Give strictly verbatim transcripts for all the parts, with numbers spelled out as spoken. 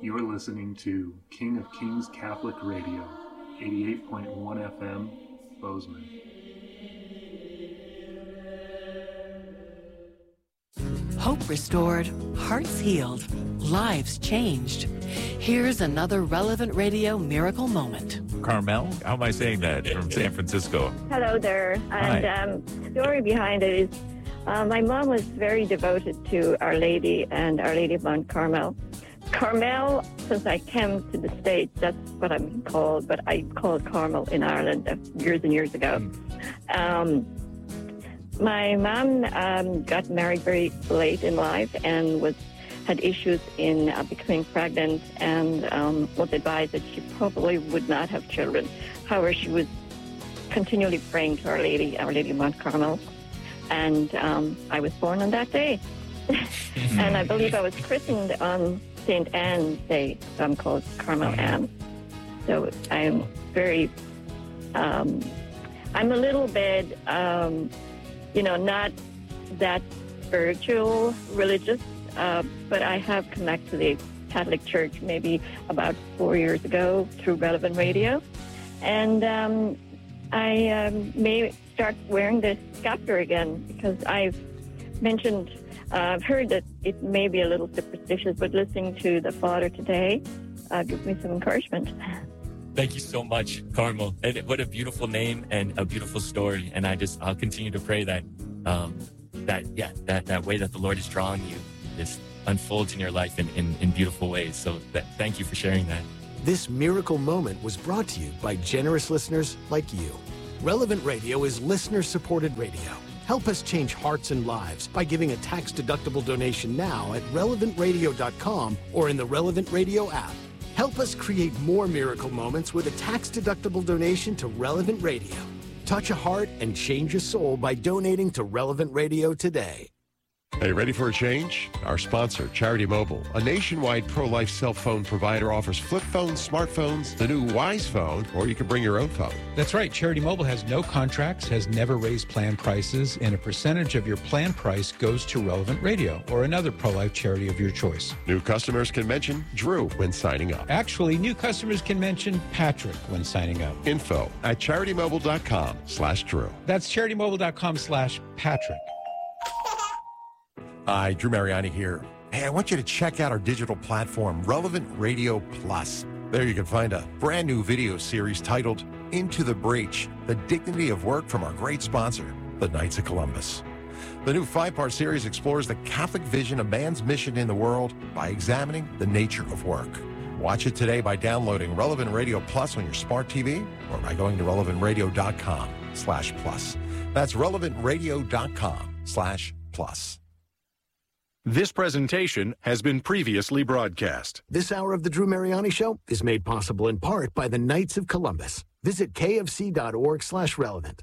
You're listening to King of Kings Catholic Radio, eighty-eight point one F M, Bozeman. Hope restored, hearts healed, lives changed. Here's another Relevant Radio miracle moment. Carmel, how am I saying that, from San Francisco? Hello there. And um, the story behind it is uh, my mom was very devoted to Our Lady and Our Lady of Mount Carmel. Carmel, since I came to the States, that's what I'm called, but I called Carmel in Ireland years and years ago. Mm. Um, my mom um, got married very late in life and was had issues in uh, becoming pregnant and um, was advised that she probably would not have children. However, she was continually praying to Our Lady, Our Lady of Mount Carmel, and um, I was born on that day. And I believe I was christened on Saint Anne's Day, so I'm called Carmel Anne. So I'm very, um, I'm a little bit, um, you know, not that spiritual, religious, uh, but I have come back to the Catholic Church maybe about four years ago through Relevant Radio. And um, I um, may start wearing this scepter again because I've mentioned Uh, I've heard that it may be a little superstitious, but listening to the Father today uh, gives me some encouragement. Thank you so much, Carmel. And what a beautiful name and a beautiful story. And I just, I'll continue to pray that, um, that yeah, that, that way that the Lord is drawing you, this unfolds in your life in, in, in beautiful ways. So that, thank you for sharing that. This miracle moment was brought to you by generous listeners like you. Relevant Radio is listener-supported radio. Help us change hearts and lives by giving a tax-deductible donation now at relevant radio dot com or in the Relevant Radio app. Help us create more miracle moments with a tax-deductible donation to Relevant Radio. Touch a heart and change a soul by donating to Relevant Radio today. Are you ready for a change? Our sponsor, Charity Mobile, a nationwide pro-life cell phone provider, offers flip phones, smartphones, the new Wise Phone, or you can bring your own phone. That's right. Charity Mobile has no contracts, has never raised plan prices, and a percentage of your plan price goes to Relevant Radio or another pro-life charity of your choice. New customers can mention Drew when signing up. Actually, new customers can mention Patrick when signing up. Info at charitymobile.com slash Drew. That's charitymobile.com slash Patrick. Hi, Drew Mariani here. Hey, I want you to check out our digital platform, Relevant Radio Plus. There you can find a brand new video series titled Into the Breach, The Dignity of Work from our great sponsor, the Knights of Columbus. The new five-part series explores the Catholic vision of man's mission in the world by examining the nature of work. Watch it today by downloading Relevant Radio Plus on your smart T V or by going to relevant radio dot com slash plus. That's relevant radio dot com slash plus. This presentation has been previously broadcast. This hour of the Drew Mariani Show is made possible in part by the Knights of Columbus. Visit kfc.org slash relevant.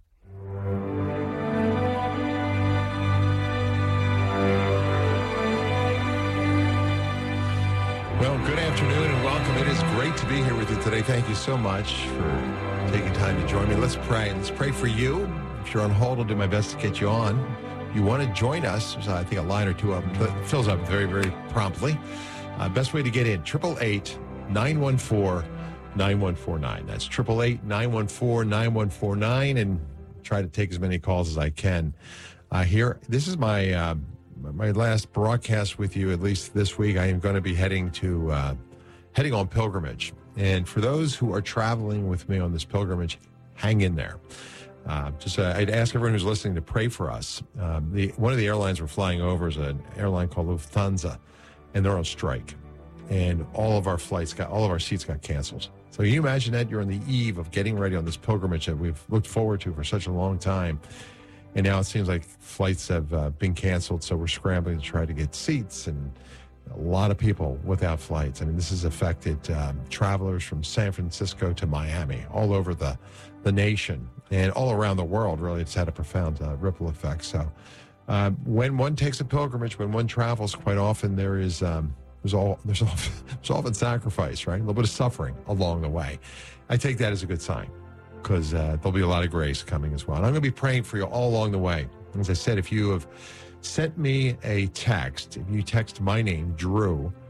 Well, good afternoon and welcome. It is great to be here with you today. Thank you so much for taking time to join me. Let's pray. Let's pray for you. If you're on hold, I'll do my best to get you on. You want to join us, there's, I think, a line or two of them fills up very, very promptly. Uh, best way to get in, eight eight eight, nine one four, nine one four nine. That's eight eight eight, nine one four, nine one four nine, and try to take as many calls as I can. Uh, here, this is my uh, my last broadcast with you, at least this week. I am going to be heading to uh, heading on pilgrimage. And for those who are traveling with me on this pilgrimage, hang in there. Uh, just uh, I'd ask everyone who's listening to pray for us. Um, the one of the airlines we're flying over is an airline called Lufthansa, and they're on strike. And all of our flights got, all of our seats got canceled. So you imagine that you're on the eve of getting ready on this pilgrimage that we've looked forward to for such a long time. And now it seems like flights have uh, been canceled, so we're scrambling to try to get seats, and a lot of people without flights. I mean, this has affected um, travelers from San Francisco to Miami, all over the, the nation, and all around the world. Really, it's had a profound uh, ripple effect. So uh, when one takes a pilgrimage, when one travels, quite often there is um, there's, all, there's, often, there's often sacrifice, right? A little bit of suffering along the way. I take that as a good sign, because uh, there'll be a lot of grace coming as well. And I'm going to be praying for you all along the way. As I said, if you have sent me a text, if you text my name, Drew,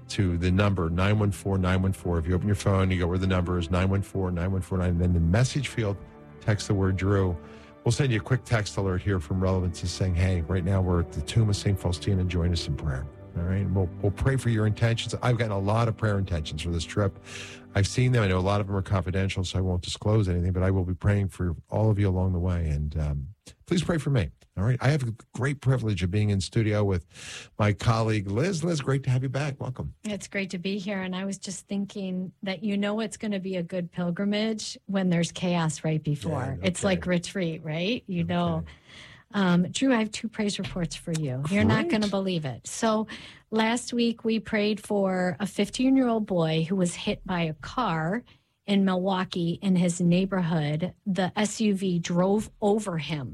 to the number nine one four nine one four. If you open your phone, you go where the number is nine one four nine one four nine, and then the message field, text the word Drew. We'll send you a quick text alert here from Relevance saying, hey, right now we're at the tomb of Saint Faustina. Join us in prayer. All right. And we'll, we'll pray for your intentions. I've gotten a lot of prayer intentions for this trip. I've seen them. I know a lot of them are confidential, so I won't disclose anything, but I will be praying for all of you along the way. And um, please pray for me. All right. I have a great privilege of being in studio with my colleague, Liz. Liz, great to have you back. Welcome. It's great to be here. And I was just thinking that you know it's going to be a good pilgrimage when there's chaos right before. Yeah, okay. It's like retreat, right? You okay. know. Um, Drew, I have two praise reports for you. Great. You're not going to believe it. So last week we prayed for a fifteen-year-old boy who was hit by a car in Milwaukee in his neighborhood. The S U V drove over him.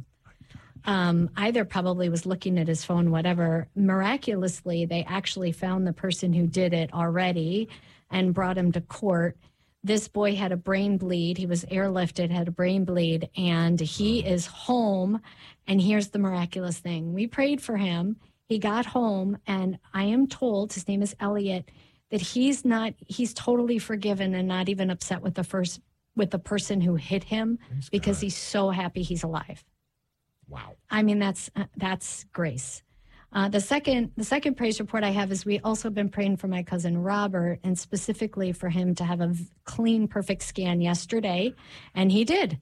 Um, either probably was looking at his phone, whatever. Miraculously, they actually found the person who did it already and brought him to court. This boy had a brain bleed. He was airlifted, had a brain bleed, and he is home. And here's the miraculous thing. We prayed for him. He got home, and I am told, his name is Elliot, that he's not, he's totally forgiven and not even upset with the first, with the person who hit him Thanks because God. He's so happy he's alive. Wow. I mean, that's, uh, that's grace. Uh, the second the second praise report I have is we also been praying for my cousin Robert, and specifically for him to have a v- clean, perfect scan yesterday, and he did.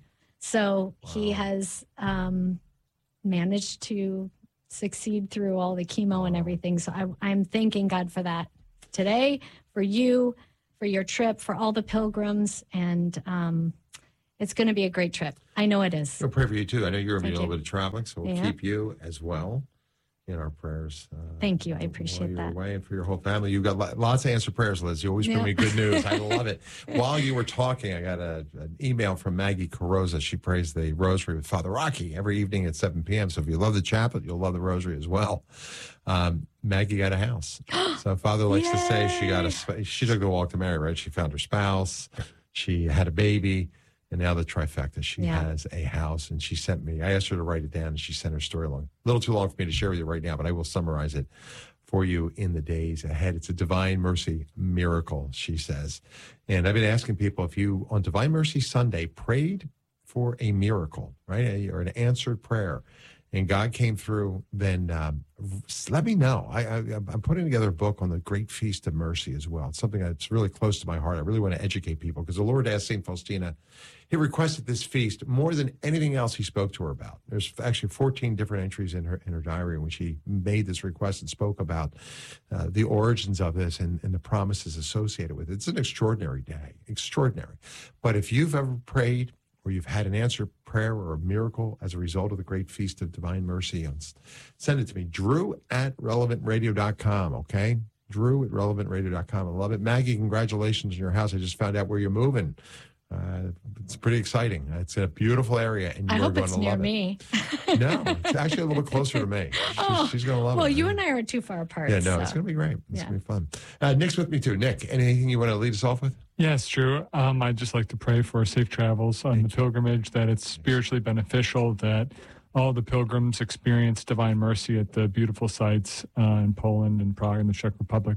So wow. he has um, managed to succeed through all the chemo wow. and everything. So I, I'm thanking God for that today, for you, for your trip, for all the pilgrims, and um, it's going to be a great trip. I know it is. We'll pray for you, too. I know you're going to be a little you. bit of traveling, so we'll yeah. keep you as well in our prayers. Uh, Thank you. I appreciate while you're that. Away, and for your whole family. You've got lots of answered prayers, Liz. You always bring yeah. me good news. I love it. While you were talking, I got a, an email from Maggie Carosa. She prays the rosary with Father Rocky every evening at seven p.m. So if you love the chaplet, you'll love the rosary as well. Um, Maggie got a house. So Father likes Yay! to say she got a, she took the walk to Mary, right? She found her spouse. She had a baby. And now the trifecta, she yeah. has a house, and she sent me, I asked her to write it down, and she sent her story along. A little too long for me to share with you right now, but I will summarize it for you in the days ahead. It's a Divine Mercy miracle, she says. And I've been asking people, if you, on Divine Mercy Sunday, prayed for a miracle, right, or an answered prayer, and God came through, then um, let me know. I, I, I'm putting together a book on the Great Feast of Mercy as well. It's something that's really close to my heart. I really want to educate people because the Lord asked Saint Faustina, he requested this feast more than anything else he spoke to her about. There's actually fourteen different entries in her in her diary in which he made this request and spoke about uh, the origins of this and, and the promises associated with it. It's an extraordinary day, extraordinary. But if you've ever prayed or you've had an answered prayer or a miracle as a result of the Great Feast of Divine Mercy, send it to me, Drew at relevant radio dot com, okay? Drew at relevant radio dot com. I love it. Maggie, congratulations on your house. I just found out where you're moving. Uh, it's pretty exciting. It's a beautiful area, and I you're hope going it's to near love me. it. No, it's actually a little bit closer to me. She's, oh, she's going to love well, it. Well, you and I are too far apart. Yeah, no, so. it's going to be great. It's yeah. going to be fun. Uh, Nick's with me, too. Nick, anything you want to lead us off with? Yes, Drew. Um, I'd just like to pray for safe travels on Thank the pilgrimage, that it's spiritually beneficial, that all the pilgrims experience divine mercy at the beautiful sites uh, in Poland and Prague and the Czech Republic.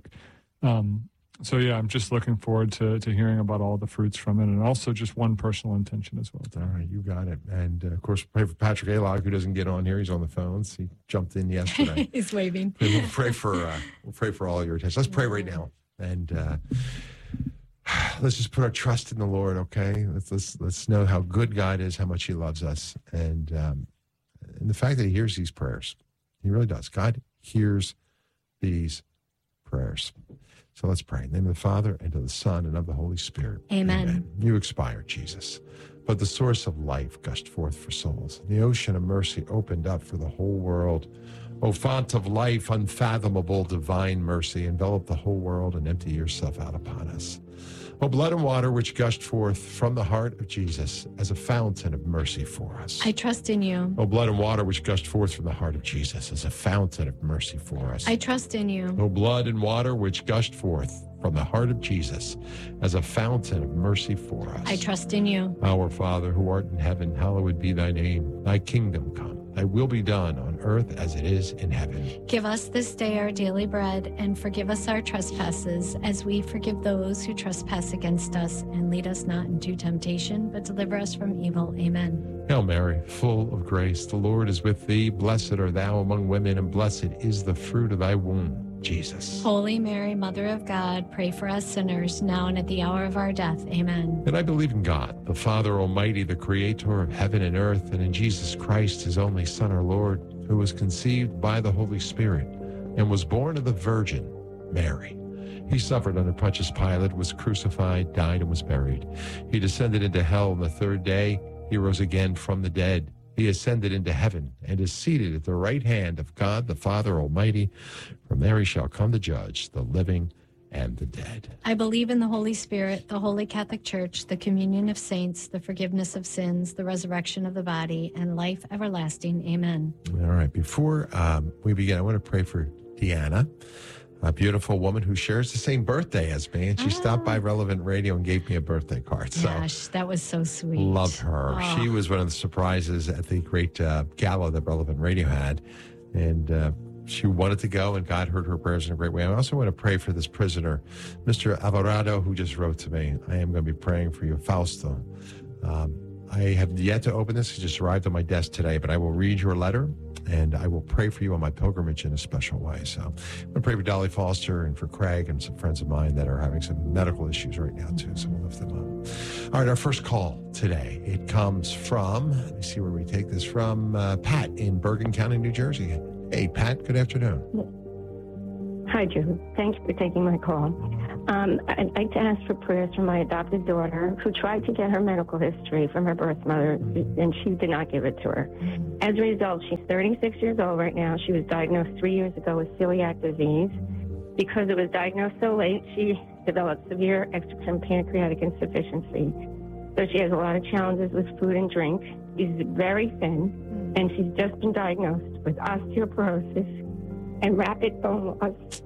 Um, so, yeah, I'm just looking forward to, to hearing about all the fruits from it, and also just one personal intention as well. All right, you got it. And, uh, of course, pray for Patrick Alog, who doesn't get on here. He's on the phones. He jumped in yesterday. He's waving. And we'll pray for uh, we'll pray for all your attention. Let's pray right now. And uh, let's just put our trust in the Lord, okay? Let's, let's, let's know how good God is, how much he loves us, and, um, and the fact that he hears these prayers. He really does. God hears these prayers. So let's pray. In the name of the Father, and of the Son, and of the Holy Spirit. Amen. Amen. You expired, Jesus. But the source of life gushed forth for souls. The ocean of mercy opened up for the whole world. O font of life, unfathomable divine mercy, envelop the whole world and empty yourself out upon us. O blood and water which gushed forth from the heart of Jesus as a fountain of mercy for us. I trust in you. O blood and water which gushed forth from the heart of Jesus as a fountain of mercy for us. I trust in you. O blood and water which gushed forth from the heart of Jesus as a fountain of mercy for us. I trust in you. Our Father, who art in heaven, hallowed be thy name. Thy kingdom come. thy will be done on earth as it is in heaven. Give us this day our daily bread, and forgive us our trespasses, as we forgive those who trespass against us. And lead us not into temptation, but deliver us from evil. Amen. Hail Mary, full of grace, the Lord is with thee. Blessed art thou among women, and blessed is the fruit of thy womb, Jesus. Holy Mary, Mother of God, pray for us sinners, now and at the hour of our death. Amen. And I believe in God, the Father Almighty, the creator of heaven and earth, and in Jesus Christ, his only Son, our Lord, who was conceived by the Holy Spirit and was born of the Virgin Mary. He suffered under Pontius Pilate, was crucified, died, and was buried. He descended into hell on the third day. He rose again from the dead. He ascended into heaven and is seated at the right hand of God, the Father Almighty. From there he shall come to judge the living and the dead. I believe in the Holy Spirit, the Holy Catholic Church, the communion of saints, the forgiveness of sins, the resurrection of the body, and life everlasting. Amen. All right. Before um, we begin, I want to pray for Deanna, a beautiful woman who shares the same birthday as me, and she ah. stopped by Relevant Radio and gave me a birthday card. So Gosh, that was so sweet. Love her. Oh. She was one of the surprises at the great uh, gala that Relevant Radio had, and uh, she wanted to go, and God heard her prayers in a great way. I also want to pray for this prisoner, Mister Alvarado, who just wrote to me. I am going to be praying for you, Fausto. Um, I have yet to open this. It just arrived on my desk today, but I will read your letter, and I will pray for you on my pilgrimage in a special way. So I'm going to pray for Dolly Foster and for Craig and some friends of mine that are having some medical issues right now, too. So we'll lift them up. All right, our first call today. It comes from, let me see where we take this from, uh, Pat in Bergen County, New Jersey. Hey, Pat, good afternoon. Hi, Drew. Thanks for taking my call. Um, I'd like to ask for prayers for my adopted daughter who tried to get her medical history from her birth mother, and she did not give it to her. As a result, she's thirty-six years old right now. She was diagnosed three years ago with celiac disease. Because it was diagnosed so late, she developed severe exocrine pancreatic insufficiency. So she has a lot of challenges with food and drink. She's very thin, and she's just been diagnosed with osteoporosis and rapid bone loss.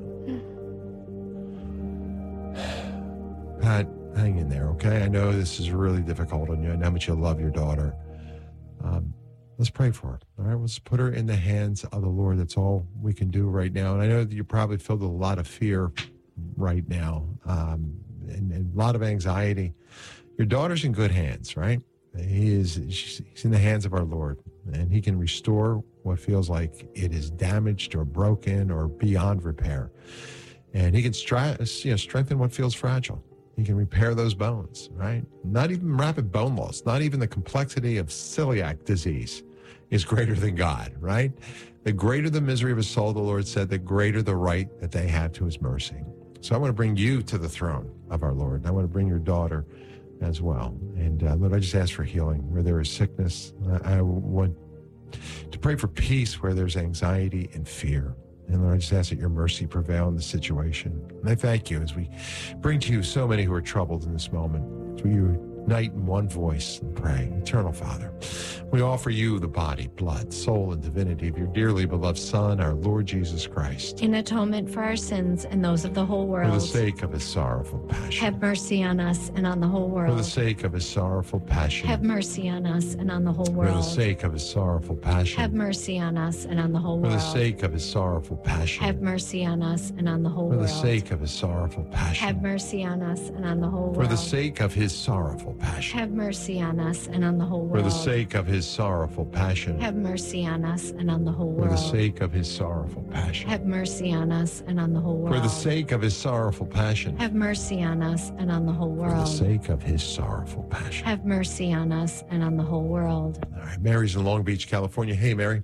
Pat, hang in there, okay? I know this is really difficult on you. I know how much you love your daughter. Um, let's pray for her, all right? Let's put her in the hands of the Lord. That's all we can do right now. And I know that you're probably filled with a lot of fear right now um, and, and a lot of anxiety. Your daughter's in good hands, right? He is. He's in the hands of our Lord, and he can restore what feels like it is damaged or broken or beyond repair. And he can stri- you know, strengthen what feels fragile. He can repair those bones, right? Not even rapid bone loss, not even the complexity of celiac disease is greater than God, right? The greater the misery of his soul, the Lord said, the greater the right that they have to his mercy. So I want to bring you to the throne of our Lord. And I want to bring your daughter as well. And uh, Lord, I just ask for healing where there is sickness. I, I want to pray for peace where there's anxiety and fear. And Lord, I just ask that your mercy prevail in the situation. And I thank you as we bring to you so many who are troubled in this moment. As we unite in one voice and pray. Eternal Father, we offer you the body, blood, soul, and divinity of your dearly beloved Son, our Lord Jesus Christ. In atonement for our sins and those of the whole world. For the sake of his sorrowful passion. Have mercy on us and on the whole world. For the sake of his sorrowful passion. Have mercy on us and on the whole world. For the sake of his sorrowful passion. Have mercy on us and on the whole world. For the sake of his sorrowful passion. Have mercy on us and on the whole world. For the sake of his sorrowful passion. Have mercy on us and on the whole world. For the sake of his sorrowful passion. Have mercy on us and on the whole world. For the sake of his sorrowful passion. Have mercy on us and on the whole world. For the sake of his sorrowful passion. Have mercy on us and on the whole world. For the sake of his sorrowful passion. Have mercy on us and on the whole world. For the sake of his sorrowful passion. Have mercy on us and on the whole world. All right, Mary's in Long Beach, California. Hey, Mary.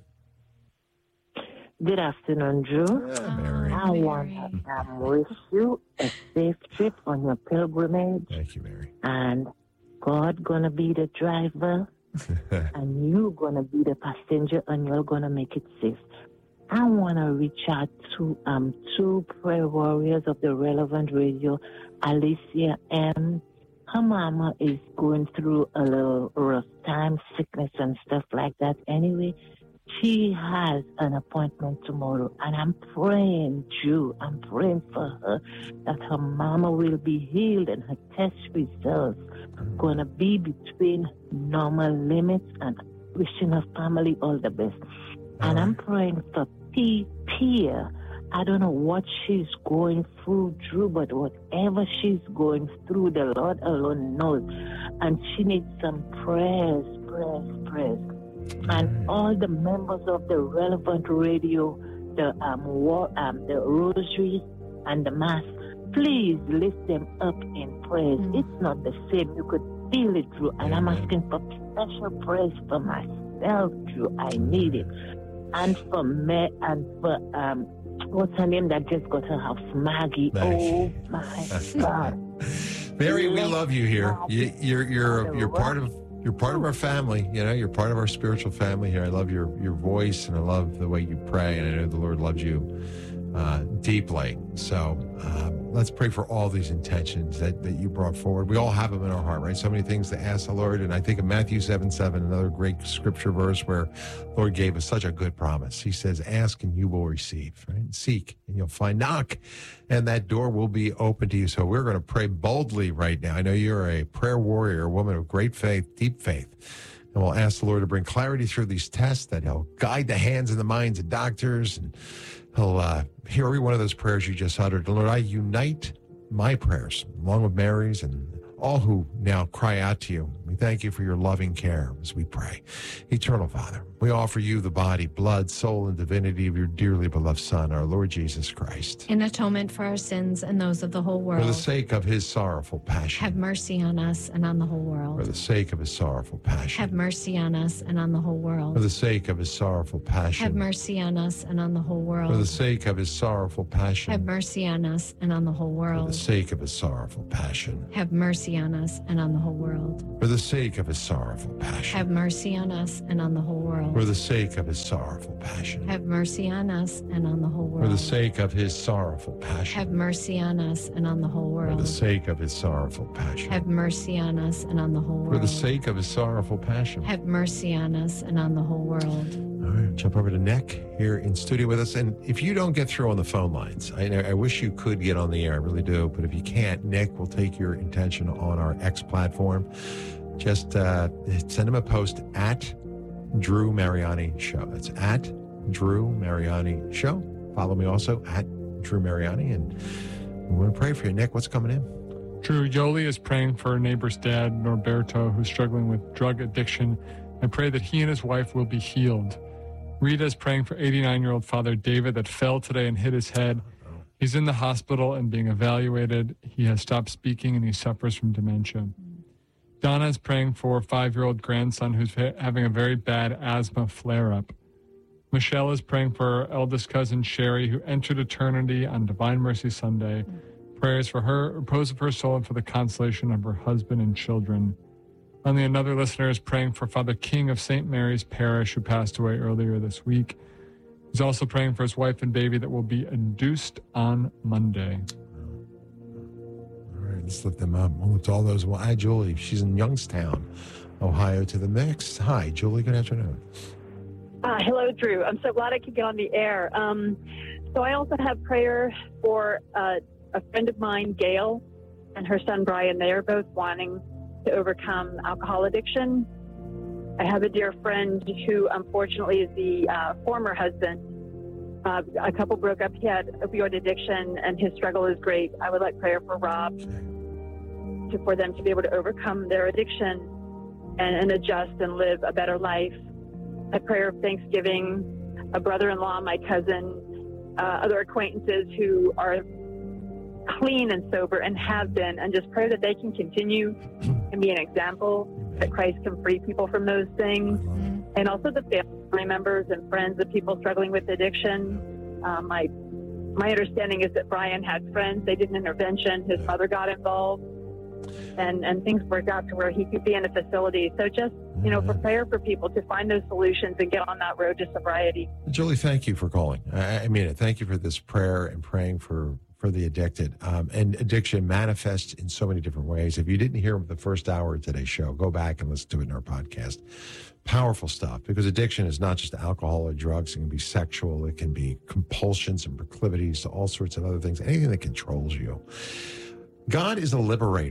Good afternoon, Drew. Yeah, Mary. I want to um, wish you a safe trip on your pilgrimage. Thank you, Mary. And God gonna be the driver, and you gonna be the passenger, and you're gonna make it safe. I wanna reach out to um two prayer warriors of the Relevant Radio, Alicia M. Her mama is going through a little rough time, sickness and stuff like that. Anyway, she has an appointment tomorrow, and I'm praying, Drew, I'm praying for her that her mama will be healed and her test results are going to be between normal limits, and wishing her family all the best. And I'm praying for P. Pierre. I don't know what she's going through, Drew, but whatever she's going through, the Lord alone knows. And she needs some prayers, prayers, prayers. And all the members of the Relevant Radio, the um, war, um, the Rosary, and the Mass, please lift them up in prayers. Mm. It's not the same. You could feel it, Drew. And I'm asking for special prayers for myself, Drew. I need it. And for me, and for, um, what's her name that just got her house? Maggie. Maggie. Oh, my God. Mary, we love you here. You, you're you're you're part of you're part of our family. You know, you're part of our spiritual family here. I love your your voice, and I love the way you pray, and I know the Lord loves you uh, deeply. So uh, let's pray for all these intentions that, that you brought forward. We all have them in our heart, right? So many things to ask the Lord. And I think of Matthew seven seven, another great scripture verse where the Lord gave us such a good promise. He says, ask and you will receive, right? Seek and you'll find. Knock and that door will be open to you. So we're going to pray boldly right now. I know you're a prayer warrior, a woman of great faith, deep faith. And we'll ask the Lord to bring clarity through these tests, that he'll guide the hands and the minds of doctors, and he'll uh, hear every one of those prayers you just uttered. Lord, I unite my prayers, along with Mary's and all who now cry out to you. We thank you for your loving care as we pray. Eternal Father, we offer you the body, blood, soul, and divinity of your dearly beloved Son, our Lord Jesus Christ. In atonement for our sins and those of the whole world. For the sake of his sorrowful passion. Have mercy on us and on the whole world. For the sake of his sorrowful passion. Have mercy on us and on the whole world. For the sake of his sorrowful passion. Have mercy on us and on the whole world. For the sake of his sorrowful passion. Have mercy on us and on the whole world. For the sake of his sorrowful passion. Have mercy on us and on the whole world. For the sake of his sorrowful passion. Have mercy on us and on the whole world. For the sake of his sorrowful passion. Have mercy on us and on the whole world. For the sake of his sorrowful passion. Have mercy on us and on the whole world. For the sake of his sorrowful passion. Have mercy on us and on the whole world. For the sake of his sorrowful passion. Have mercy on us and on the whole world. All right, jump over to Nick here in studio with us. And if you don't get through on the phone lines, I, I wish you could get on the air, I really do. But if you can't, Nick will take your intention on our X platform. Just uh, send him a post at Drew Mariani Show. That's at Drew Mariani Show. Follow me also at Drew Mariani. And we want to pray for you. Nick, what's coming in? Drew, Yoli is praying for her neighbor's dad, Norberto, who's struggling with drug addiction. I pray that he and his wife will be healed. Rita is praying for eighty-nine-year-old father David that fell today and hit his head. He's in the hospital and being evaluated. He has stopped speaking and he suffers from dementia. Donna is praying for five-year-old grandson who's ha- having a very bad asthma flare-up. Michelle is praying for her eldest cousin Sherry, who entered eternity on Divine Mercy Sunday. Prayers for her, repose of her soul, and for the consolation of her husband and children. Finally, another listener is praying for Father King of Saint Mary's Parish, who passed away earlier this week. He's also praying for his wife and baby that will be induced on Monday. All right, let's lift them up. We'll lift all those. Well, hi, Julie. She's in Youngstown, Ohio, to the mix. Hi, Julie. Good afternoon. Uh, hello, Drew. I'm so glad I could get on the air. Um, so I also have prayer for uh, a friend of mine, Gail, and her son, Brian. They are both wanting to overcome alcohol addiction. I have a dear friend who unfortunately is the uh, former husband. Uh, a couple broke up. He had opioid addiction and his struggle is great. I would like prayer for Rob to, for them to be able to overcome their addiction and, and adjust and live a better life. A prayer of thanksgiving, a brother-in-law, my cousin, uh, other acquaintances who are clean and sober and have been, and just pray that they can continue and be an example, that Christ can free people from those things. And also the family members and friends of people struggling with addiction. Um, my, my understanding is that Brian had friends. They did an intervention. His mother got involved. And, and things worked out to where he could be in a facility. So just, you know, for prayer for people to find those solutions and get on that road to sobriety. Julie, thank you for calling. I, I mean it. Thank you for this prayer and praying for for the addicted. Um, and addiction manifests in so many different ways. If you didn't hear the first hour of today's show, go back and listen to it in our podcast. Powerful stuff, because addiction is not just alcohol or drugs. It can be sexual. It can be compulsions and proclivities to all sorts of other things, anything that controls you. God is a liberator,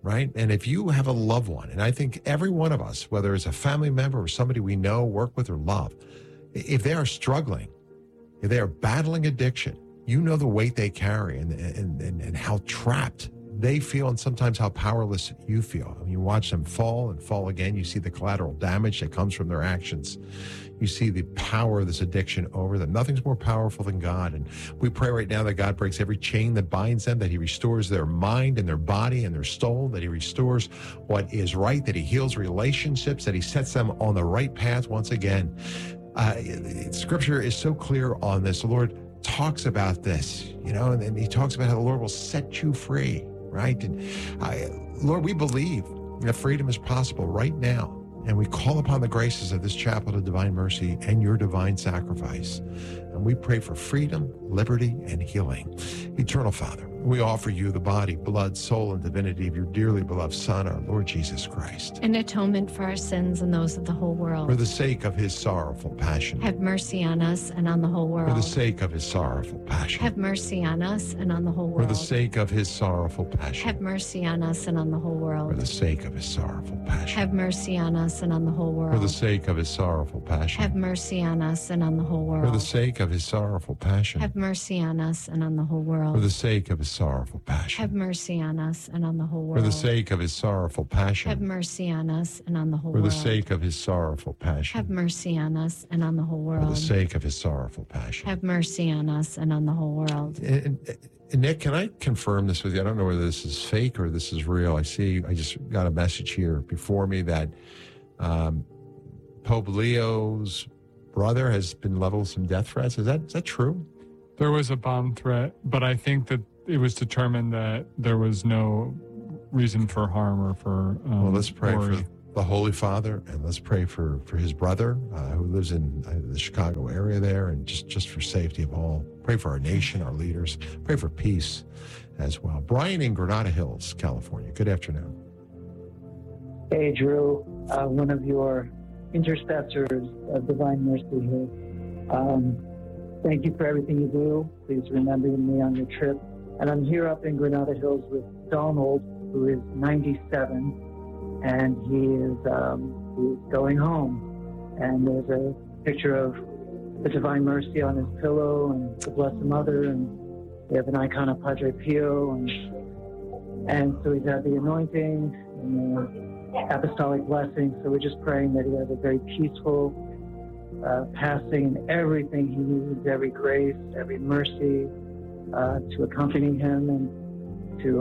right? And if you have a loved one, and I think every one of us, whether it's a family member or somebody we know, work with, or love, if they are struggling, if they are battling addiction, you know the weight they carry and, and, and, and how trapped they feel, and sometimes how powerless you feel. I mean, you watch them fall and fall again. You see the collateral damage that comes from their actions. You see the power of this addiction over them. Nothing's more powerful than God. And we pray right now that God breaks every chain that binds them, that he restores their mind and their body and their soul, that he restores what is right, that he heals relationships, that he sets them on the right path once again. Uh, scripture is so clear on this. The Lord talks about this, you know, and, and he talks about how the Lord will set you free, right? And I, Lord, we believe that freedom is possible right now. And we call upon the graces of this chapel of divine mercy and your divine sacrifice. And we pray for freedom, liberty, and healing. Eternal Father, we offer you the body, blood, soul, and divinity of your dearly beloved Son, our Lord Jesus Christ. An atonement for our sins and those of the whole world. For the sake of his sorrowful passion. Have mercy on us and on the whole world. For the sake of his sorrowful passion. Have mercy on us and on the whole world. For the sake of his sorrowful passion. Have mercy on us and on the whole world. For the sake of his sorrowful passion. Have mercy on us and on the whole world. For the sake of his sorrowful passion. Have mercy on us and on the whole world. For the sake of his sorrowful passion. Have mercy on us and on the whole world. For the sake of his sorrowful passion. Have mercy on us and on the whole world. For the sake of his sorrowful passion. Have mercy on us and on the whole For world. the sake of his sorrowful passion. Have mercy on us and on the whole world. For the sake of his sorrowful passion. Have mercy on us and on the whole world. And, and, and Nick, can I confirm this with you? I don't know whether this is fake or this is real. I see, I just got a message here before me that um, Pope Leo's brother has been leveled with some death threats. Is that is that true? There was a bomb threat, but I think that it was determined that there was no reason for harm or for um, well, let's pray worry. for the Holy Father, and let's pray for, for his brother uh, who lives in uh, the Chicago area there, and just, just for safety of all. Pray for our nation, our leaders. Pray for peace as well. Brian in Granada Hills, California. Good afternoon. Hey, Drew, uh, one of your intercessors of divine mercy here. Um, thank you for everything you do. Please remember me on your trip. And I'm here up in Granada Hills with Donald, who is ninety-seven, and he is um, he's going home. And there's a picture of the Divine Mercy on his pillow and the Blessed Mother, and we have an icon of Padre Pio, and and so he's had the anointing and the apostolic blessing. So we're just praying that he has a very peaceful uh, passing, and everything he needs, every grace, every mercy uh, to accompany him and to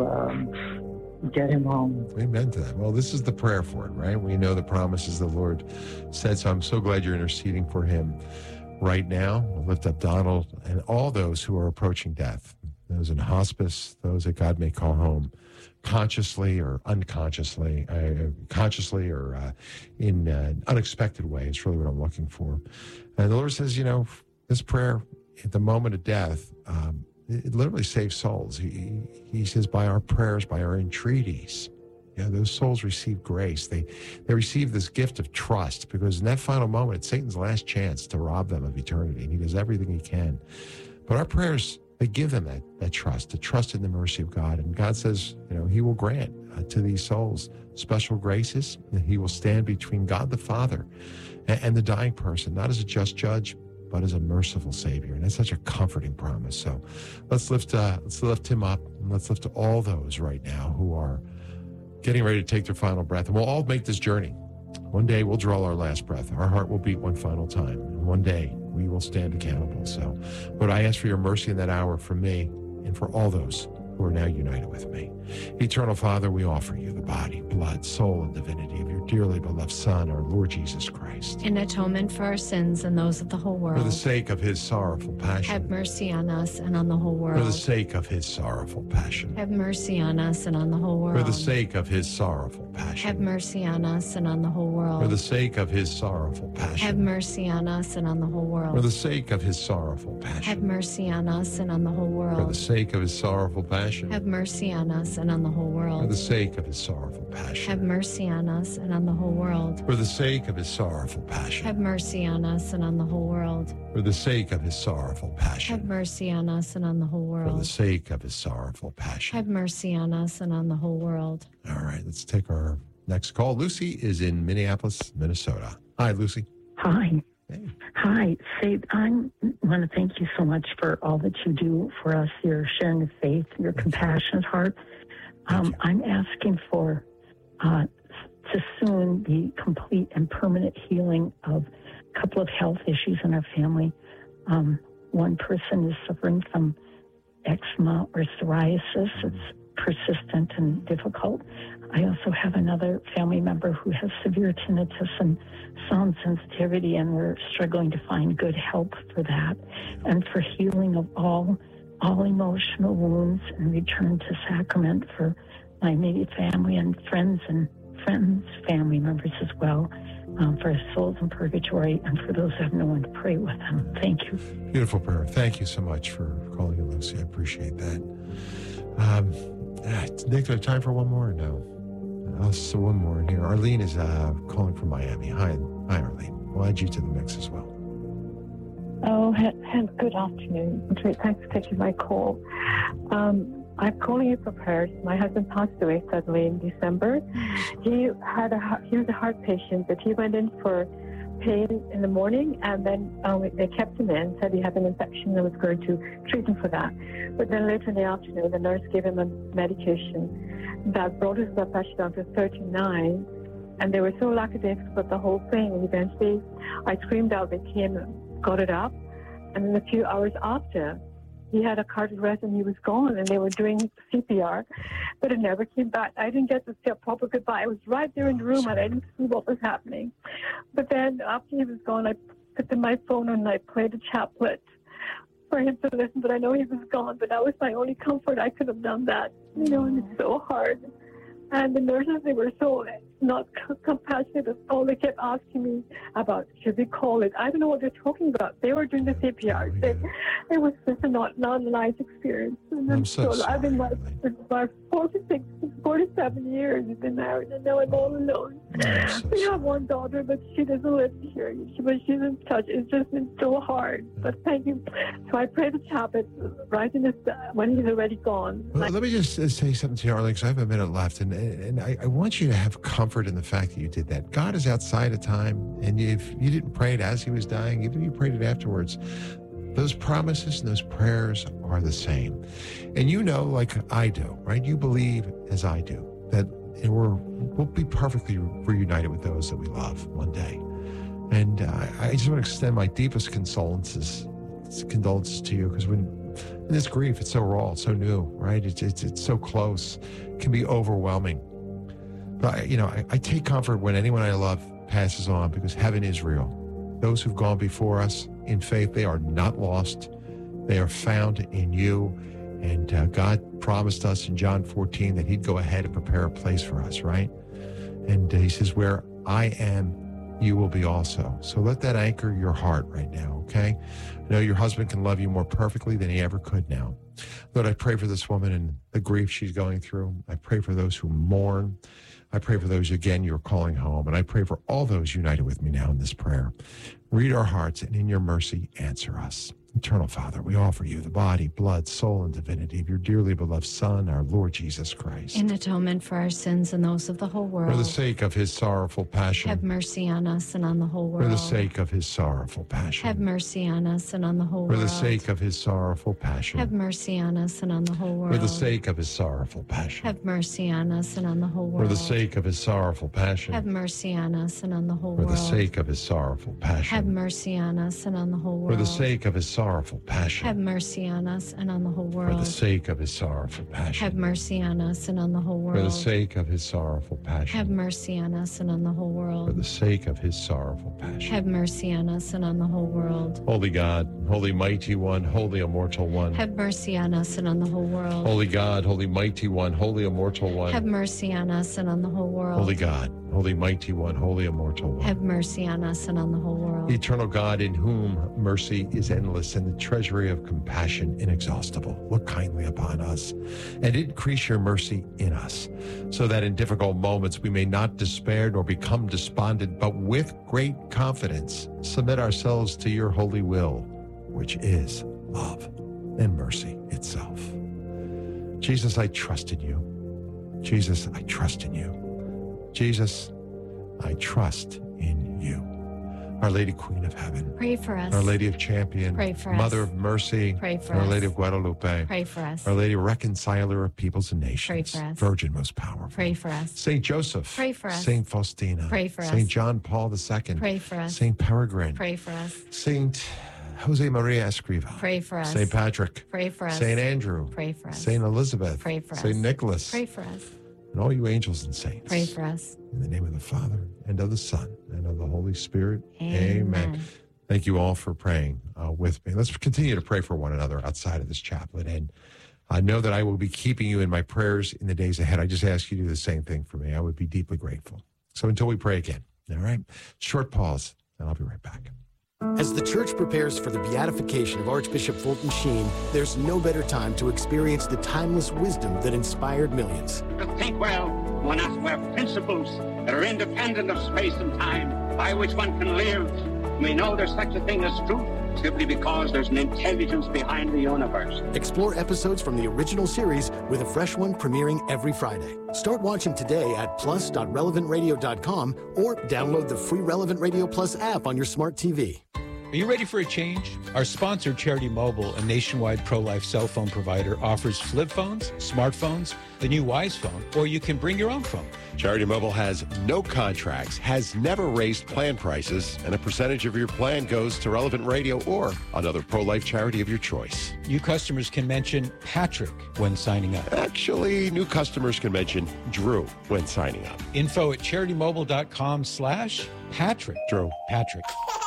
um, get him home. Amen to that. Well, this is the prayer for it, right? We know the promises the Lord said, so I'm so glad you're interceding for him right now. We'll lift up Donald and all those who are approaching death, those in hospice, those that God may call home, consciously or unconsciously, uh, consciously or uh, in uh, an unexpected way. It's really what I'm looking for. And the Lord says, you know, this prayer at the moment of death, um, it literally saves souls. He, he says, by our prayers, by our entreaties, yeah, those souls receive grace. They they receive this gift of trust, because in that final moment, it's Satan's last chance to rob them of eternity, and he does everything he can. But our prayers, they give them that, that trust, to trust in the mercy of God. And God says, you know, he will grant uh, to these souls special graces, and he will stand between God the Father and, and the dying person, not as a just judge, but as a merciful Savior. And that's such a comforting promise. So let's lift, uh, let's lift him up, and let's lift all those right now who are getting ready to take their final breath. And we'll all make this journey. One day we'll draw our last breath. Our heart will beat one final time. And one day we will stand accountable. So, Lord, I ask for your mercy in that hour for me and for all those who are now united with me. Eternal Father, we offer you the body, blood, soul, and divinity of your dearly beloved Son, our Lord Jesus Christ. In atonement for our sins and those of the whole world. For the sake of his sorrowful passion. Have mercy on us and on the whole world. For the sake of his sorrowful passion. Have mercy on us and on the whole world. For the sake of his sorrowful passion. Have mercy on us and on the whole world. For the sake of his sorrowful passion. Have mercy on us and on the whole world. For the sake of his sorrowful passion. Have mercy on us and on the whole world. For the sake of his sorrowful passion. passion. Have mercy on us and on the whole For world. the sake of his sorrowful passion. Have mercy on us and on the whole world. For the sake of his sorrowful passion. Have mercy on us and on the whole world. For the sake of his sorrowful passion. Have mercy on us and on the whole For the world. sake of his sorrowful passion. Have mercy on us and on the whole world. All right, let's take our next call. Lucy is in Minneapolis, Minnesota. Hi, Lucy. Hi. Hi, Faith. I want to thank you so much for all that you do for us, your sharing of faith, your compassionate heart. Um, I'm asking for uh, to soon the complete and permanent healing of a couple of health issues in our family. Um, one person is suffering from eczema or psoriasis. It's persistent and difficult. I also have another family member who has severe tinnitus and sound sensitivity, and we're struggling to find good help for that and for healing of all all emotional wounds and return to sacrament for my immediate family and friends and friends, family members as well, um, for souls in purgatory and for those who have no one to pray with them. Thank you. Beautiful prayer. Thank you so much for calling in, Lucy. I appreciate that. Um, ah, Nick, do I have time for one more or no? Oh, so one more in here. Arlene is uh, calling from Miami. Hi, hi, Arlene. We'll add you to the mix as well. Oh, he- he- good afternoon. Thanks for taking my call. Um, I'm calling you for prayers. My husband passed away suddenly in December. He had a heart- he was a heart patient, but he went in for pain in the morning, and then um, they kept him in, said he had an infection and was going to treat him for that. But then later in the afternoon, the nurse gave him a medication that brought his blood pressure down to thirty-nine, and they were so lackadaisical about the whole thing. And eventually, I screamed out. They came, got it up, and then a few hours after, he had a cardiac arrest and he was gone. And they were doing C P R, but it never came back. I didn't get to say a proper goodbye. I was right there in the room, and I didn't see what was happening. But then after he was gone, I put in my phone and I played a chaplet for him to listen, but I know he was gone, but that was my only comfort. I could have done that, you know, and it's so hard. And the nurses, they were so not c- compassionate at all. They kept asking me about, should we call it? I don't know what they're talking about. They were doing the C P R. They, it was just a not, not a nice experience. And I'm so sorry, I've been married for forty-six, forty-seven years. We've been married, and now I'm all alone. So we have one daughter, but she doesn't live here. She, but she's in touch. It's just been so hard. But thank you. So I pray the chaplet right in this, when he's already gone. Well, let me just uh, say something to you, Arlene, because I have a minute left, and and I, I want you to have comfort in the fact that you did that. God is outside of time, and if you didn't pray it as he was dying, even if you prayed it afterwards, those promises and those prayers are the same. And you know, like I do, right? You believe as I do that we're we'll be perfectly reunited with those that we love one day. And uh, I just want to extend my deepest condolences, condolences to you, because when in this grief, it's so raw, it's so new, right? It's it's it's so close, it can be overwhelming. But I, you know, I, I take comfort when anyone I love passes on, because heaven is real. Those who've gone before us in faith, they are not lost. They are found in you. And uh, God promised us in John fourteen that he'd go ahead and prepare a place for us, right? And uh, he says, where I am, you will be also. So let that anchor your heart right now, okay? I know your husband can love you more perfectly than he ever could now. Lord, I pray for this woman and the grief she's going through. I pray for those who mourn. I pray for those, again, you're calling home. And I pray for all those united with me now in this prayer. Read our hearts, and in your mercy, answer us. Eternal Father, we offer you the body, blood, soul, and divinity of your dearly beloved Son, our Lord Jesus Christ. In atonement for our sins and those of the whole world. For the sake of his sorrowful passion. Have mercy on us and on the whole world. For the sake of his sorrowful passion. Have mercy on us and on the whole For world. the sake of his sorrowful passion. Have mercy on us and on the whole world. For the sake of his sorrowful passion. Have mercy on us and on the whole world. For the sake of his sorrowful passion. Have mercy on us and on the whole For world. the sake of his sorrowful passion. Have mercy on us and on the whole world. For the sake of his sorrowful passion. Have mercy on us and on the whole world. For the sake of his sorrowful passion. Have mercy on us and on the whole world. For the sake of his sorrowful passion. Have mercy on us and on the whole world. For the sake of his sorrowful passion. Have mercy on us and on the whole world. Holy God, holy mighty one, holy immortal one. Have mercy on us and on the whole world. Holy God, holy mighty one, holy immortal one. Have mercy on us and on the whole world. Holy God, holy mighty one, holy immortal one. Have mercy on us and on the whole world. Eternal God, in whom mercy is endless and the treasury of compassion inexhaustible, look kindly upon us and increase your mercy in us, so that in difficult moments we may not despair nor become despondent, but with great confidence submit ourselves to your holy will, which is love and mercy itself. Jesus, I trust in you. Jesus, I trust in you. Jesus, I trust in you. Our Lady Queen of Heaven. Pray for us. Our Lady of Champion. Pray for Mother us. of Mercy. Pray for Our us. Lady of Guadalupe. Pray for us. Our Lady Reconciler of Peoples and Nations. Pray for us. Virgin most powerful. Pray for us. Saint Joseph. Pray for us. Saint Faustina. Pray for us. Saint John Paul the Second. Pray for us. Saint Peregrine. Pray for us. Saint Jose Maria Escriva. Pray for us. Saint Patrick. Pray for us. Saint Andrew. Pray for us. Saint Elizabeth. Pray for us. Saint Nicholas. Pray for us. And all you angels and saints. Pray for us. In the name of the Father, and of the Son, and of the Holy Spirit. Amen. Thank you all for praying uh, with me. Let's continue to pray for one another outside of this chaplet. And I know that I will be keeping you in my prayers in the days ahead. I just ask you to do the same thing for me. I would be deeply grateful. So until we pray again, all right? Short pause, and I'll be right back. As the church prepares for the beatification of Archbishop Fulton Sheen, there's no better time to experience the timeless wisdom that inspired millions. To think well, one has to have principles that are independent of space and time, by which one can live. We know there's such a thing as truth, simply because there's an intelligence behind the universe. Explore episodes from the original series with a fresh one premiering every Friday. Start watching today at plus dot relevant radio dot com or download the free Relevant Radio Plus app on your smart T V. Are you ready for a change? Our sponsor, Charity Mobile, a nationwide pro-life cell phone provider, offers flip phones, smartphones, the new Wise phone, or you can bring your own phone. Charity Mobile has no contracts, has never raised plan prices, and a percentage of your plan goes to Relevant Radio or another pro-life charity of your choice. New customers can mention Patrick when signing up. Actually, new customers can mention Drew when signing up. Info at charity-mobile.com slash Patrick. Drew. Patrick.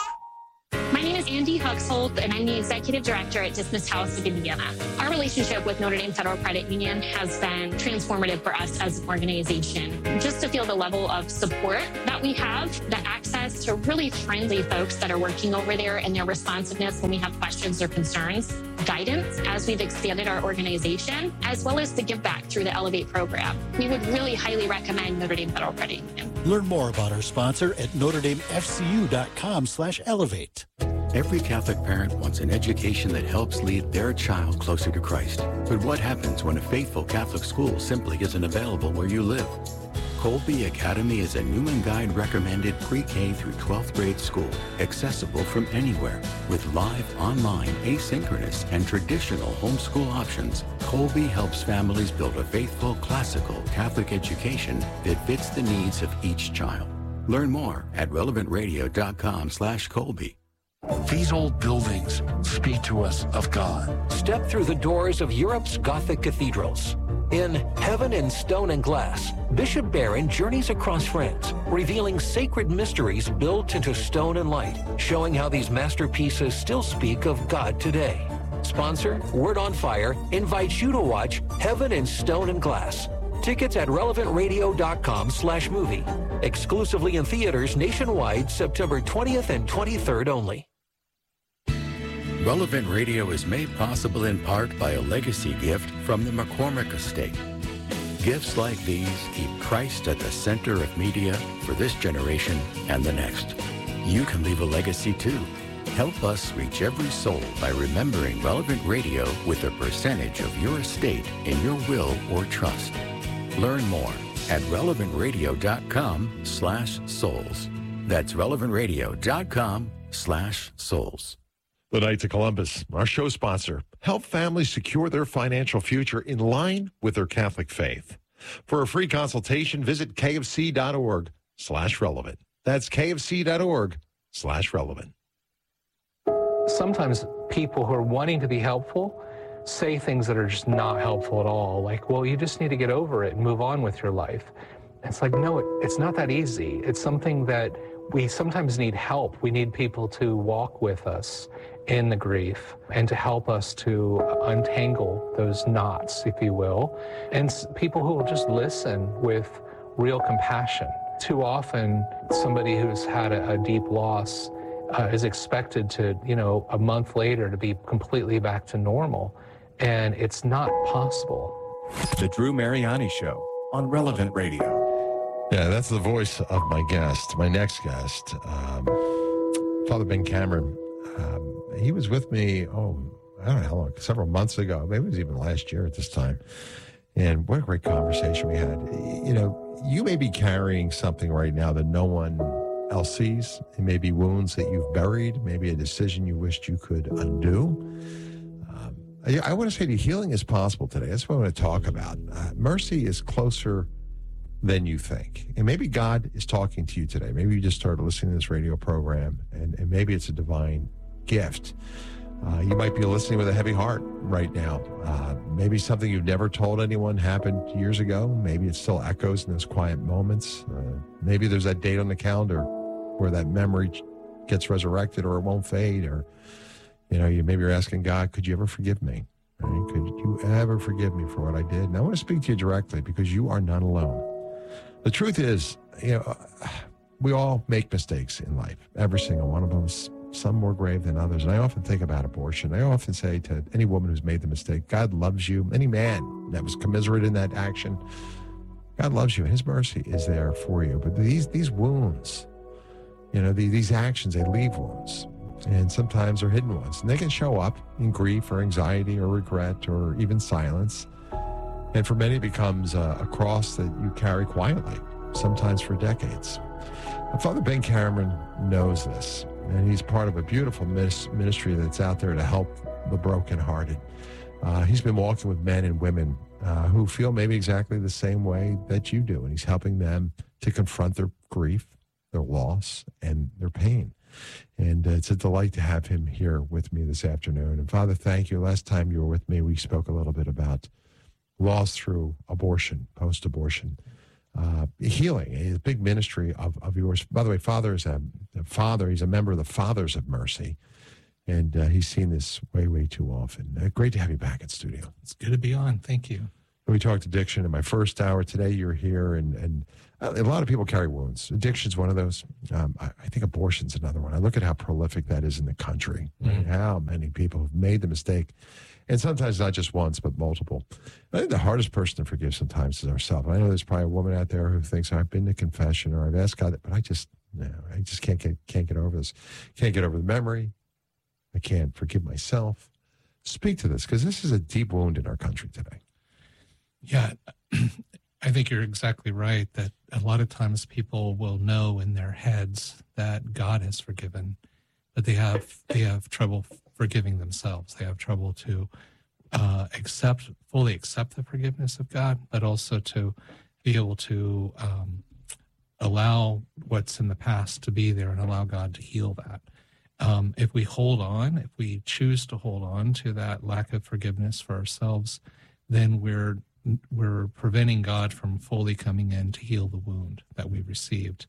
My name is Andy Huxhold, and I'm the Executive Director at Dismiss House of Indiana. Our relationship with Notre Dame Federal Credit Union has been transformative for us as an organization. Just to feel the level of support that we have, the access to really friendly folks that are working over there, and their responsiveness when we have questions or concerns, guidance as we've expanded our organization, as well as the give back through the Elevate program. We would really highly recommend Notre Dame Federal Credit Union. Learn more about our sponsor at notre dame f c u dot com slash elevate. Every Catholic parent wants an education that helps lead their child closer to Christ. But what happens when a faithful Catholic school simply isn't available where you live? Colby Academy is a Newman Guide recommended pre-K through twelfth grade school, accessible from anywhere. With live, online, asynchronous, and traditional homeschool options, Colby helps families build a faithful, classical Catholic education that fits the needs of each child. Learn more at relevant radio dot com slash Colby. These old buildings speak to us of God. Step through the doors of Europe's Gothic cathedrals. In Heaven in Stone and Glass, Bishop Barron journeys across France, revealing sacred mysteries built into stone and light, showing how these masterpieces still speak of God today. Sponsor, Word on Fire, invites you to watch Heaven in Stone and Glass. Tickets at relevant radio dot com slash movie. Exclusively in theaters nationwide, September twentieth and twenty-third only. Relevant Radio is made possible in part by a legacy gift from the McCormick Estate. Gifts like these keep Christ at the center of media for this generation and the next. You can leave a legacy too. Help us reach every soul by remembering Relevant Radio with a percentage of your estate in your will or trust. Learn more at relevant radio dot com slash souls. That's relevant radio dot com slash souls. The Knights of Columbus, our show sponsor, help families secure their financial future in line with their Catholic faith. For a free consultation, visit kfc.org slash relevant. That's kfc.org slash relevant. Sometimes people who are wanting to be helpful say things that are just not helpful at all. Like, well, you just need to get over it and move on with your life. It's like, no, it, it's not that easy. It's something that we sometimes need help. We need people to walk with us in the grief and to help us to untangle those knots, if you will, and people who will just listen with real compassion. Too often, somebody who's had a, a deep loss uh, is expected to, you know, a month later to be completely back to normal. And it's not possible. The Drew Mariani Show on Relevant Radio. Yeah, that's the voice of my guest, my next guest, um, Father Ben Cameron. Um, he was with me, oh, I don't know how long, several months ago. Maybe it was even last year at this time. And what a great conversation we had. You know, you may be carrying something right now that no one else sees. It may be wounds that you've buried, maybe a decision you wished you could undo. Um, I, I want to say to you, healing is possible today. That's what I want to talk about. Uh, mercy is closer than you think. And maybe God is talking to you today. Maybe you just started listening to this radio program, and, and maybe it's a divine gift. Uh, you might be listening with a heavy heart right now. Uh, maybe something you've never told anyone happened years ago. Maybe it still echoes in those quiet moments. Uh, maybe there's that date on the calendar where that memory gets resurrected, or it won't fade. Or, you know, you maybe you're asking God, could you ever forgive me? Right? Could you ever forgive me for what I did? And I want to speak to you directly, because you are not alone. The truth is, you know, we all make mistakes in life. Every single one of us, some more grave than others. And I often think about abortion. I often say to any woman who's made the mistake, God loves you. Any man that was commiserate in that action, God loves you, and his mercy is there for you. But these these wounds, you know, the, these actions, they leave wounds. And sometimes they're hidden ones. And they can show up in grief or anxiety or regret or even silence. And for many, it becomes a, a cross that you carry quietly, sometimes for decades. And Father Ben Cameron knows this, and he's part of a beautiful ministry that's out there to help the brokenhearted. Uh, he's been walking with men and women uh, who feel maybe exactly the same way that you do, and he's helping them to confront their grief, their loss, and their pain. And uh, it's a delight to have him here with me this afternoon. And Father, thank you. Last time you were with me, we spoke a little bit about loss through abortion, post-abortion, uh, healing, a big ministry of, of yours. By the way, Father is a, a father. He's a member of the Fathers of Mercy, and uh, he's seen this way, way too often. Uh, great to have you back in studio. It's good to be on. Thank you. We talked addiction in my first hour. Today you're here, and, and a lot of people carry wounds. Addiction's one of those. Um, I, I think abortion's another one. I look at how prolific that is in the country, mm-hmm. and how many people have made the mistake. And sometimes not just once, but multiple. I think the hardest person to forgive sometimes is ourselves. I know there's probably a woman out there who thinks, I've been to confession, or I've asked God, but I just, no, I just can't get, can't get over this. Can't get over the memory. I can't forgive myself. Speak to this, because this is a deep wound in our country today. Yeah, I think you're exactly right that a lot of times people will know in their heads that God has forgiven, but they have they have trouble forgiving themselves. They have trouble to uh, accept, fully accept the forgiveness of God, but also to be able to um, allow what's in the past to be there and allow God to heal that. Um, if we hold on, if we choose to hold on to that lack of forgiveness for ourselves, then we're we're preventing God from fully coming in to heal the wound that we received.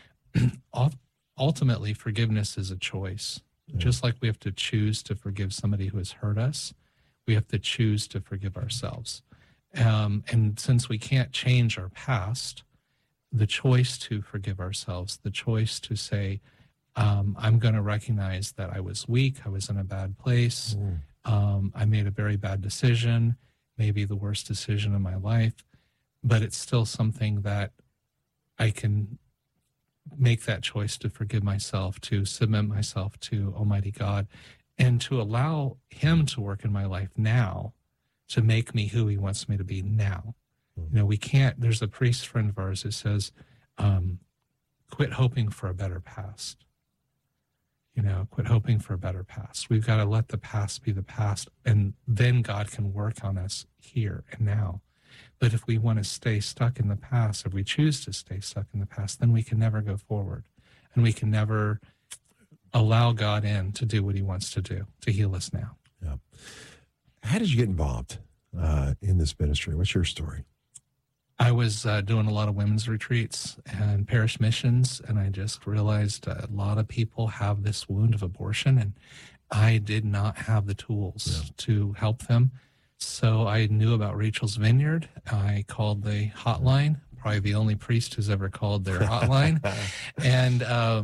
Ultimately, forgiveness is a choice. Yeah. Just like we have to choose to forgive somebody who has hurt us, we have to choose to forgive ourselves. Um, and since we can't change our past, the choice to forgive ourselves, the choice to say, um, I'm going to recognize that I was weak, I was in a bad place, mm. um, I made a very bad decision, maybe the worst decision of my life, but it's still something that I can make that choice to forgive myself, to submit myself to Almighty God, and to allow him to work in my life now to make me who he wants me to be now. You know, we can't, there's a priest friend of ours who says, um, quit hoping for a better past. You know, quit hoping for a better past. We've got to let the past be the past, and then God can work on us here and now. But if we want to stay stuck in the past, if we choose to stay stuck in the past, then we can never go forward, and we can never allow God in to do what he wants to do, to heal us now. Yeah. How did you get involved uh, in this ministry? What's your story? I was uh, doing a lot of women's retreats and parish missions, and I just realized a lot of people have this wound of abortion, and I did not have the tools yeah. to help them. So I knew about Rachel's Vineyard. I called the hotline, probably the only priest who's ever called their hotline. and um,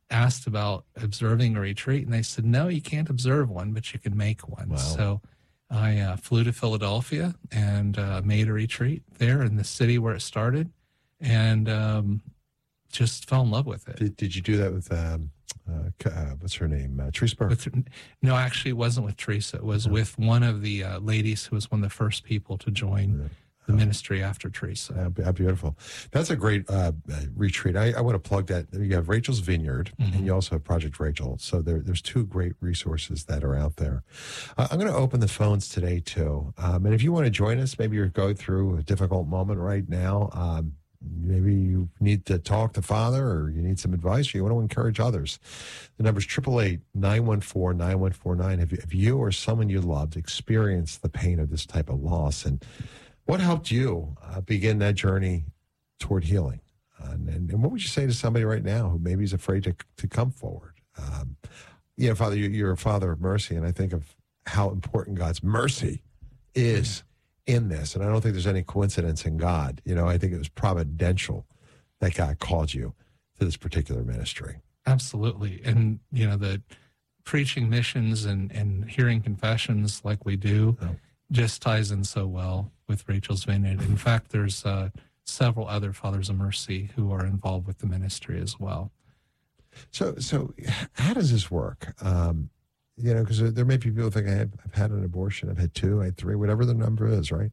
asked about observing a retreat, and they said, no, you can't observe one, but you can make one. Wow. So I uh, flew to Philadelphia and uh, made a retreat there in the city where it started, and um, just fell in love with it. Did, did you do that with, um, uh, uh, what's her name, uh, Teresa Burke? With, no, actually, it wasn't with Teresa. It was with one of the uh, ladies who was one of the first people to join yeah. the ministry after Teresa. Yeah, beautiful. That's a great uh, retreat. I, I want to plug that. You have Rachel's Vineyard, mm-hmm. and you also have Project Rachel. So there, there's two great resources that are out there. Uh, I'm going to open the phones today, too. Um, and if you want to join us, maybe you're going through a difficult moment right now. Um, maybe you need to talk to Father, or you need some advice, or you want to encourage others. The number is eight eight eight, nine one four, nine one four nine. Have you, have you or someone you loved experienced the pain of this type of loss? And what helped you uh, begin that journey toward healing? Uh, and, and what would you say to somebody right now who maybe is afraid to, to come forward? Um, you know, Father, you, you're a Father of mercy, and I think of how important God's mercy is in this. And I don't think there's any coincidence in God. You know, I think it was providential that God called you to this particular ministry. Absolutely. And, you know, the preaching missions and, and hearing confessions like we do oh. just ties in so well with Rachel's Vineyard. In fact, there's uh, several other Fathers of Mercy who are involved with the ministry as well. So, so how does this work? Um, you know, because there may be people think, I've, I've had an abortion, I've had two, I had three, whatever the number is, right?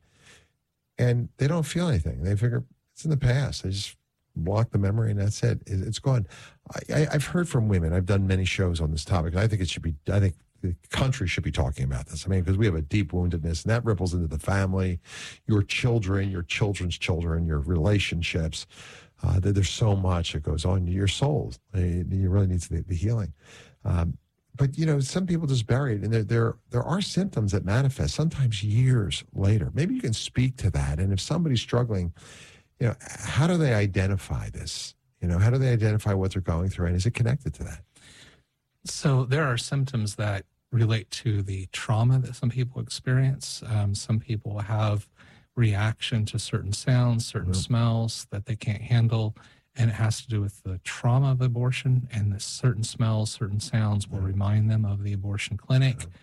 And they don't feel anything. They figure it's in the past. They just block the memory, and that's it. it it's gone. I, I, I've heard from women. I've done many shows on this topic, and I think it should be. I think the country should be talking about this. I mean, because we have a deep woundedness, and that ripples into the family, your children, your children's children, your relationships. Uh, there's so much that goes on. Your soul, it, it really needs the, the healing. Um, but you know, some people just bury it, and there there there are symptoms that manifest sometimes years later. Maybe you can speak to that. And if somebody's struggling, you know, how do they identify this? You know, how do they identify what they're going through, and is it connected to that? So there are symptoms that relate to the trauma that some people experience. Um, some people have reaction to certain sounds, certain mm-hmm. smells that they can't handle, and it has to do with the trauma of abortion, and the certain smells, certain sounds will remind them of the abortion clinic.